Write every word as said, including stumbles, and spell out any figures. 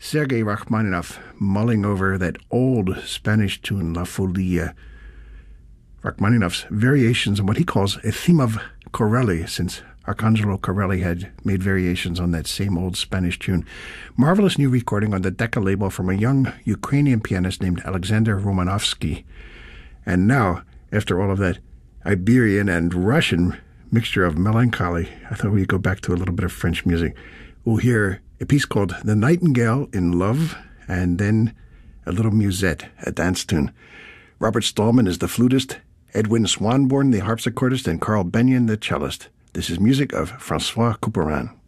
Sergei Rachmaninoff mulling over that old Spanish tune, La Folia. Rachmaninoff's variations on what he calls a theme of Corelli, since Arcangelo Corelli had made variations on that same old Spanish tune. Marvelous new recording on the Decca label from a young Ukrainian pianist named Alexander Romanovsky. And now, after all of that Iberian and Russian mixture of melancholy, I thought we'd go back to a little bit of French music. We'll hear a piece called The Nightingale in Love, and then a little musette, a dance tune. Robert Stallman is the flutist, Edwin Swanborn the harpsichordist, and Carl Benyon the cellist. This is music of Francois Couperin.